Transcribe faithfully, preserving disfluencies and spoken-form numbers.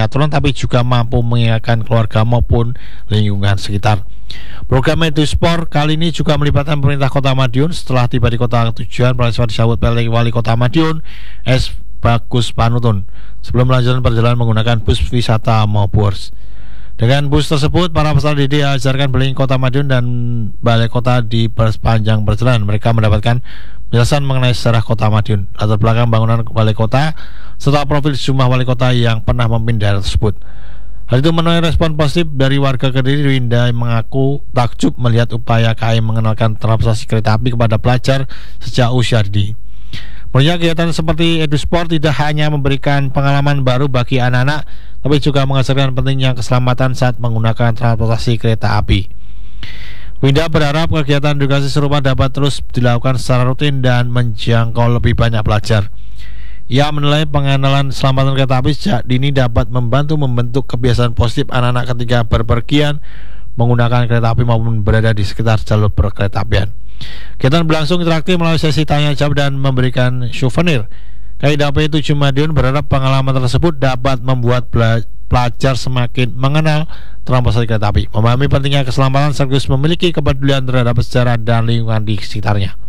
punya aturan tapi juga mampu mengingatkan keluarga maupun lingkungan sekitar. Program EduSport kali ini juga melibatkan pemerintah Kota Madiun. Setelah tiba di kota tujuan, mahasiswa disambut oleh Wali Kota Madiun, S. Bagus Panutun, sebelum melanjutkan perjalanan menggunakan bus wisata Moburs. Dengan bus tersebut, para peserta didik diajarkan keliling Kota Madiun dan balai kota di sepanjang perjalanan. Mereka mendapatkan penjelasan mengenai sejarah Kota Madiun, latar belakang bangunan balai kota, serta profil sejumlah wali kota yang pernah memimpin daerah tersebut. Hal itu menuai respon positif dari warga Kediri. Winda mengaku takjub melihat upaya K A I mengenalkan transportasi kereta api kepada pelajar sejak usia dini. Menurutnya kegiatan seperti EduSport tidak hanya memberikan pengalaman baru bagi anak-anak, tapi juga mengajarkan pentingnya keselamatan saat menggunakan transportasi kereta api. Winda berharap kegiatan edukasi serupa dapat terus dilakukan secara rutin dan menjangkau lebih banyak pelajar. Ia menilai pengenalan keselamatan kereta api sejak dini dapat membantu membentuk kebiasaan positif anak-anak ketika berpergian menggunakan kereta api maupun berada di sekitar jalur perkeretaapian. Kegiatan berlangsung interaktif melalui sesi tanya jawab dan memberikan souvenir. K I D A P tujuh Madiun berharap pengalaman tersebut dapat membuat pelajar semakin mengenal transportasi kereta api, memahami pentingnya keselamatan sekaligus memiliki kepedulian terhadap sejarah dan lingkungan di sekitarnya.